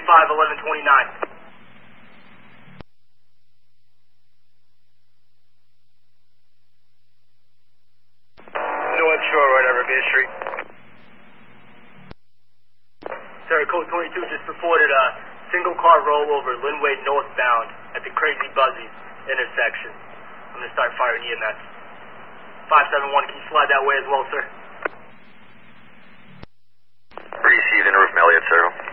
1129. North Shore, right over Beer Street. Sorry, code 22 just reported a single car rollover Linway northbound at the Crazy Buzzy intersection. I'm going to start firing EMS. 571, can you slide that way as well, sir? Received in Roof Elliott, sir.